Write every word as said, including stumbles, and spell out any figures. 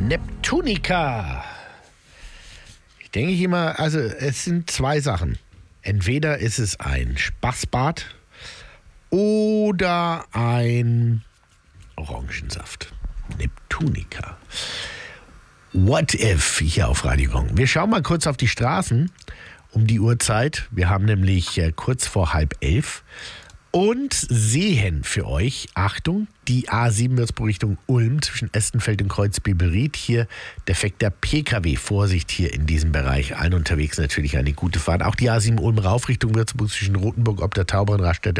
Neptunica. Ich denke ich immer, also es sind zwei Sachen. Entweder ist es ein Spaßbad oder ein Orangensaft. Neptunica. What if hier auf Radio Gong. Wir schauen mal kurz auf die Straßen um die Uhrzeit. Wir haben nämlich äh, kurz vor halb elf und sehen für euch, Achtung, die A sieben wird Richtung Ulm zwischen Estenfeld und Kreuzbibelried. Hier defekter P K W. Vorsicht hier in diesem Bereich. Allen unterwegs natürlich eine gute Fahrt. Auch die A sieben Ulm rauf Richtung Würzburg zwischen Rothenburg ob der Tauber und Raststätte